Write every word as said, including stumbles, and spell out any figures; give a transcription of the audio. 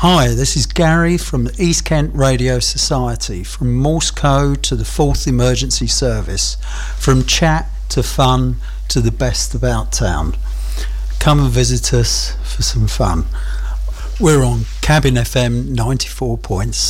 Hi, this is Gary from the East Kent Radio Society. From Morse code to the fourth emergency service, from chat to fun to the best about town. Come and visit us for some fun. We're on Cabin F M ninety-four point six.